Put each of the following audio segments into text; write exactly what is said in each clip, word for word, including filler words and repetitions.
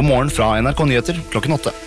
God morgen fra N R K Nyheter klokken åtte.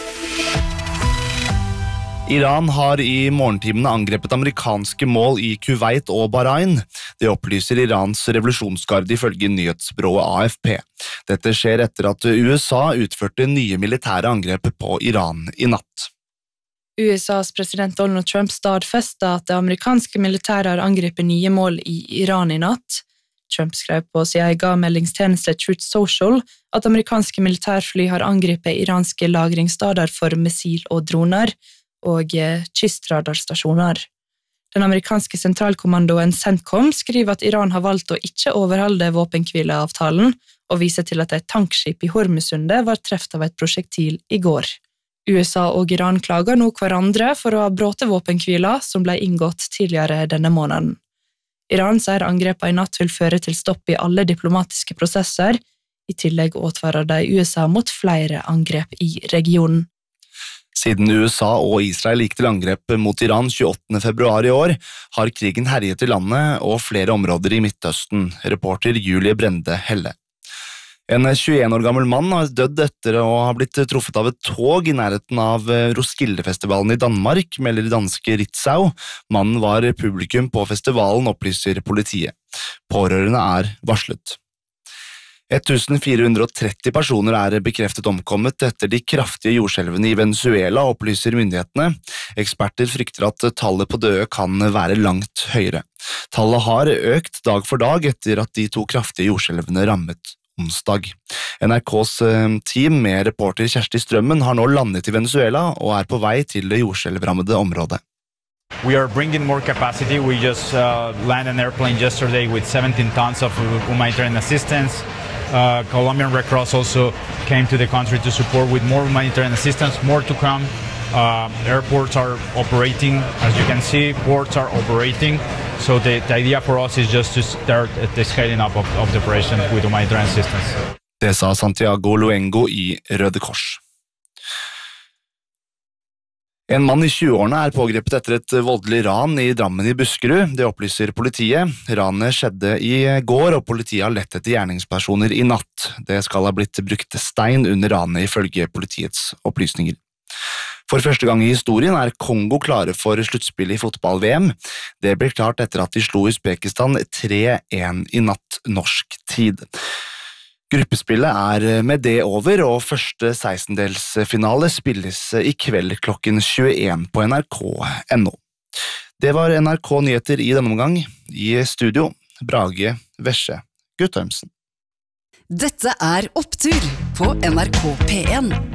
Iran har i morgentimene angrepet amerikanske mål i Kuwait og Bahrain. Det opplyser Irans revolusjonsgarde ifølge nyhetsbyrået A F P. Dette skjer etter at U S A utførte nye militære angrep på Iran i natt. U S A's president Donald Trump stadfestet at det amerikanske militæret har angrepet nye mål i Iran i natt. Trump skrev på sin egen meldingstjeneste Truth Social at amerikanske militærfly har angrepet iranske lagringsstader for missil og droner, og kystradarstasjoner. Den amerikanske sentralkommandoen CENTCOM skriver at Iran har valgt å ikke overholde våpenhvileavtalen og viser til at et tankskip i Hormusundet var treft av et prosjektil i går. U S A og Iran klager nå hverandre for å ha bråte våpenhvila som ble inngått tidligere denne måneden. Iran sier angrepet i natt vil føre til stopp i alle diplomatiske prosesser. I tillegg advarer de U S A mot flere angrep i regionen. Siden U S A og Israel gikk til angrep mot Iran tjueåttende februar i år, har krigen herjet i landet og flere områder i Midtøsten, reporter Julie Brende Helle. En tjueen år gammel mann har dødd etter å ha blitt truffet av et tog i nærheten av Roskildefestivalen i Danmark, melder danske Ritzau. Mannen var publikum på festivalen, opplyser politiet. Pårørende er varslet. fjorten tretti personer er bekreftet omkommet etter de kraftige jordskjelvene i Venezuela, opplyser myndighetene. Eksperter frykter at tallet på døde kan være langt høyere. Tallet har økt dag for dag etter at de to kraftige jordskjelvene rammet onsdag. N R K's team med reporter Kjersti Strømmen har nå landet i Venezuela og er på vei til det jordskjelvrammede området. We are bringing more capacity. We just uh, landed an airplane yesterday with seventeen tons of humanitarian assistance. Uh, Colombian Red Cross also came to the country to support with more humanitarian assistance, more to come. Uh, airports are operating, as you can see, ports are operating. So the, the idea for us is just to start the scaling up of, of the operation with humanitarian assistance. Det sa Santiago Luengo i Røde Kors. En mann i tjueårene er pågrepet etter et voldelig ran i Drammen i Buskerud, det opplyser politiet. Ranet skjedde i går, og politiet har lett etter gjerningspersoner i natt. Det skal ha blitt brukt stein under ranet ifølge politiets opplysninger. For første gang i historien er Kongo klare for sluttspill i fotball-V M. Det ble klart etter at de slo Uzbekistan tre én i natt norsk tid. Gruppespillet er med det over, og første sekstendelsfinale spilles i kveld klokken tjueen på N R K punktum N O. Det var N R K Nyheter i denne omgang. I studio, Brage Vesje Guttormsen. Dette er Opptur på N R K P en.